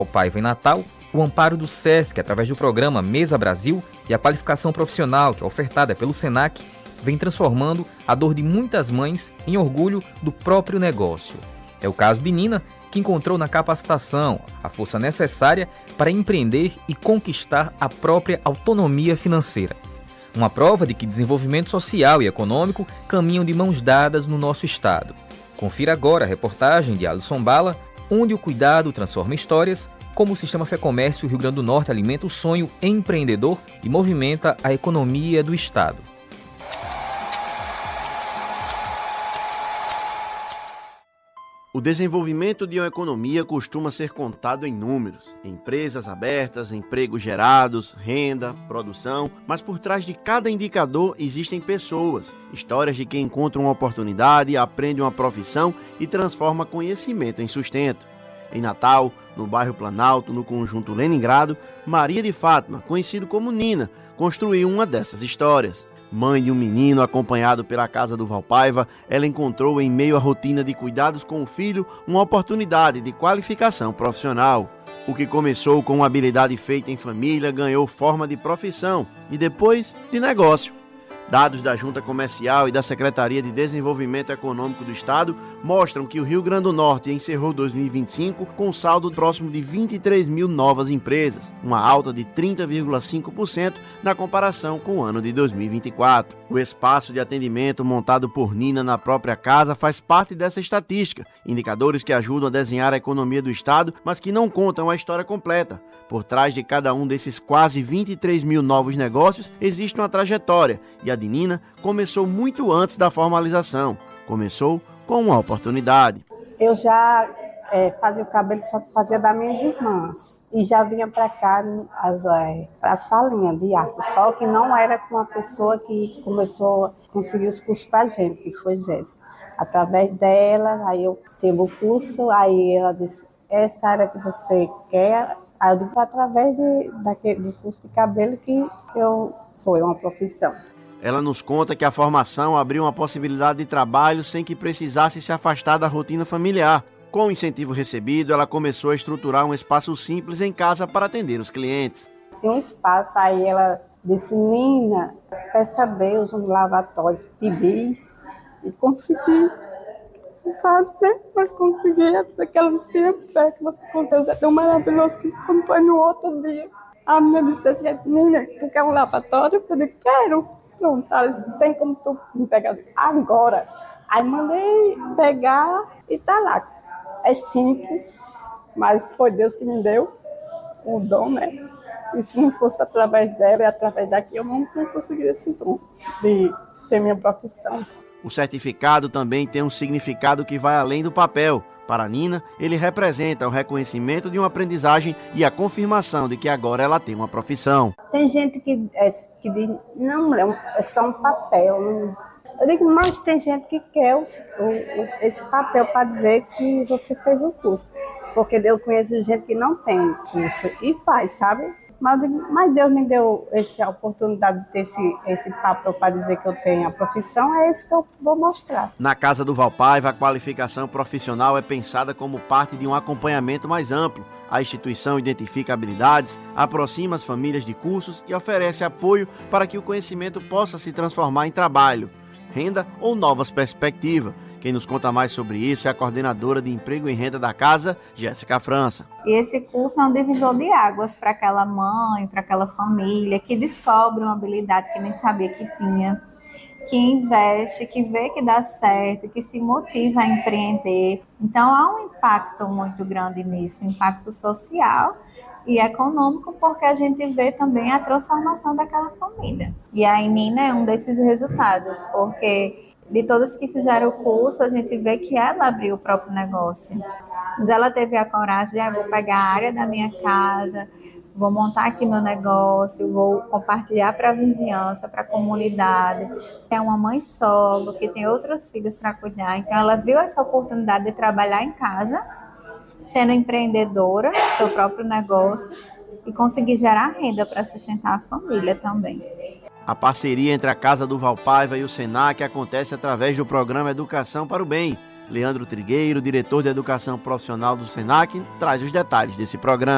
Paiva em Natal, o amparo do SESC, através do programa Mesa Brasil, e a qualificação profissional, que é ofertada pelo SENAC, vem transformando a dor de muitas mães em orgulho do próprio negócio. É o caso de Nina, que encontrou na capacitação a força necessária para empreender e conquistar a própria autonomia financeira. Uma prova de que desenvolvimento social e econômico caminham de mãos dadas no nosso estado. Confira agora a reportagem de Alisson Bala, onde o cuidado transforma histórias, como o Sistema Fé Comércio Rio Grande do Norte alimenta o sonho empreendedor e movimenta a economia do estado. O desenvolvimento de uma economia costuma ser contado em números, empresas abertas, empregos gerados, renda, produção, mas por trás de cada indicador existem pessoas, histórias de quem encontra uma oportunidade, aprende uma profissão e transforma conhecimento em sustento. Em Natal, no bairro Planalto, no conjunto Leningrado, Maria de Fátima, conhecido como Nina, construiu uma dessas histórias. Mãe de um menino acompanhado pela casa do Valpaiva, ela encontrou em meio à rotina de cuidados com o filho uma oportunidade de qualificação profissional. O que começou com uma habilidade feita em família ganhou forma de profissão e depois de negócio. Dados da Junta Comercial e da Secretaria de Desenvolvimento Econômico do Estado mostram que o Rio Grande do Norte encerrou 2025 com um saldo próximo de 23 mil novas empresas, uma alta de 30,5% na comparação com o ano de 2024. O espaço de atendimento montado por Nina na própria casa faz parte dessa estatística, indicadores que ajudam a desenhar a economia do Estado, mas que não contam a história completa. Por trás de cada um desses quase 23 mil novos negócios existe uma trajetória, e a de Nina começou muito antes da formalização. Começou com uma oportunidade. Eu já fazia o cabelo, só que fazia das minhas irmãs. E já vinha para cá, para a salinha de arte. Só que não era com a pessoa que começou a conseguir os cursos para a gente, que foi Jéssica. Através dela, aí eu tive o curso, aí ela disse, essa área que você quer... Aí eu digo, através do curso de cabelo que foi uma profissão. Ela nos conta que a formação abriu uma possibilidade de trabalho sem que precisasse se afastar da rotina familiar. Com o incentivo recebido, ela começou a estruturar um espaço simples em casa para atender os clientes. Tinha um espaço, aí ela disse, Nina, peça a Deus um lavatório. Pedi e consegui. Você sabe, né? Mas consegui aqueles tempos que você contou. É tão maravilhoso que quando foi no outro dia, a menina disse desse jeito, Nina, tu quer um lavatório? Eu disse, quero. Pronto, ela disse, tem como tu me pegar? Agora. Aí mandei pegar e tá lá. É simples, mas foi Deus que me deu o dom, né? E se não fosse através dela e através daqui, eu não tinha conseguido esse dom de ter minha profissão. O certificado também tem um significado que vai além do papel. Para Nina, ele representa o reconhecimento de uma aprendizagem e a confirmação de que agora ela tem uma profissão. Tem gente que diz, não, é só um papel. Não. Eu digo, mas tem gente que quer esse papel para dizer que você fez o curso. Porque eu conheço gente que não tem curso e faz, sabe? Mas Deus me deu essa oportunidade de ter esse papel para dizer que eu tenho a profissão, é esse que eu vou mostrar. Na Casa do Valpaiva, a qualificação profissional é pensada como parte de um acompanhamento mais amplo. A instituição identifica habilidades, aproxima as famílias de cursos e oferece apoio para que o conhecimento possa se transformar em trabalho, renda ou novas perspectivas. Quem nos conta mais sobre isso é a coordenadora de emprego e renda da casa, Jéssica França. E esse curso é um divisor de águas para aquela mãe, para aquela família que descobre uma habilidade que nem sabia que tinha, que investe, que vê que dá certo, que se motiva a empreender. Então há um impacto muito grande nisso, um impacto social e econômico, porque a gente vê também a transformação daquela família. E a Nina é um desses resultados, porque de todas que fizeram o curso, a gente vê que ela abriu o próprio negócio. Mas ela teve a coragem de, vou pegar a área da minha casa, vou montar aqui meu negócio, vou compartilhar para a vizinhança, para a comunidade. É uma mãe solo, que tem outros filhos para cuidar. Então, ela viu essa oportunidade de trabalhar em casa, sendo empreendedora, seu próprio negócio, e conseguir gerar renda para sustentar a família também. A parceria entre a Casa do Valpaiva e o SENAC acontece através do programa Educação para o Bem. Leandro Trigueiro, diretor de Educação Profissional do SENAC, traz os detalhes desse programa.